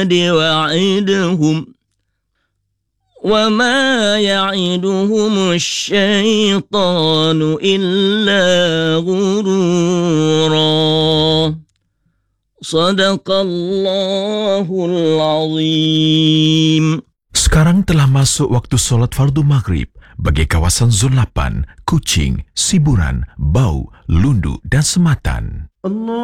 وعدهم وما يعدهم الشيطان إلا غرورا صدق الله العظيم. Sekarang telah masuk waktu solat fardu maghrib bagi kawasan Zon 8, Kuching, Siburan, Bau, Lundu dan Sematan.